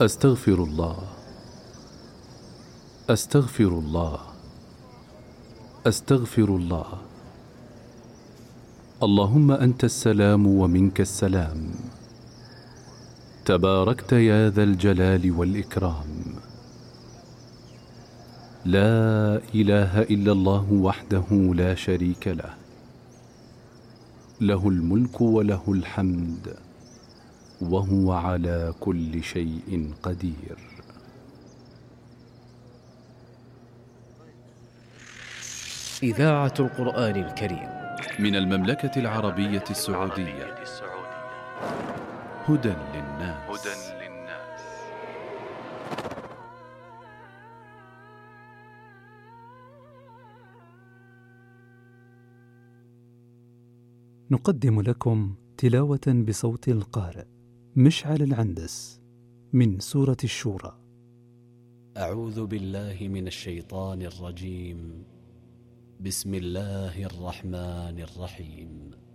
أستغفر الله، أستغفر الله، أستغفر الله. اللهم أنت السلام ومنك السلام، تباركت يا ذا الجلال والإكرام. لا إله إلا الله وحده لا شريك له، له الملك وله الحمد وهو على كل شيء قدير. إذاعة القرآن الكريم من المملكة العربية السعودية. هدى للناس. نقدم لكم تلاوة بصوت القارئ مشعل العندس من سورة الشورى. أعوذ بالله من الشيطان الرجيم. بسم الله الرحمن الرحيم.